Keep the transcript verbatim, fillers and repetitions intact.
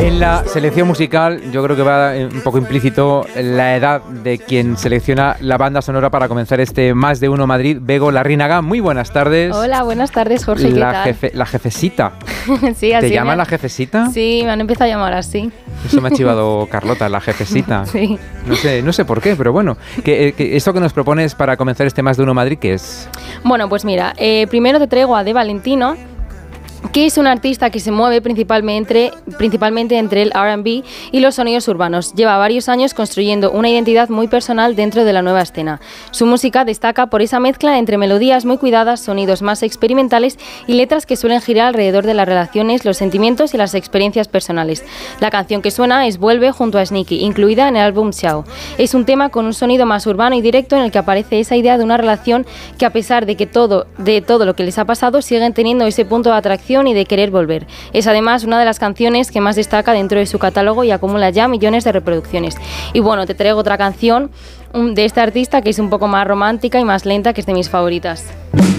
En la selección musical yo creo que va un poco implícito la edad de quien selecciona la banda sonora para comenzar este Más de Uno Madrid. Bego Larrínaga, muy buenas tardes. Hola, buenas tardes, Jorge, ¿qué la tal? Jefe, la jefecita. Sí, así ¿Te llaman me... la jefecita? Sí, me han empezado a llamar así. Eso me ha chivado Carlota, la jefecita. Sí. No sé, no sé por qué, pero bueno. Que, que esto que nos propones para comenzar este Más de Uno Madrid, ¿qué es? Bueno, pues mira, eh, primero te traigo a De Valentino, que es un artista que se mueve principalmente, principalmente entre el R and B y los sonidos urbanos. Lleva varios años construyendo una identidad muy personal dentro de la nueva escena. Su música destaca por esa mezcla entre melodías muy cuidadas, sonidos más experimentales y letras que suelen girar alrededor de las relaciones, los sentimientos y las experiencias personales. La canción que suena es Vuelve junto a Sneaky, incluida en el álbum Ciao. Es un tema con un sonido más urbano y directo en el que aparece esa idea de una relación que, a pesar de que todo, de todo lo que les ha pasado, siguen teniendo ese punto de atracción y de querer volver. Es además una de las canciones que más destaca dentro de su catálogo y acumula ya millones de reproducciones. Y bueno, te traigo otra canción de este artista que es un poco más romántica y más lenta, que es de mis favoritas.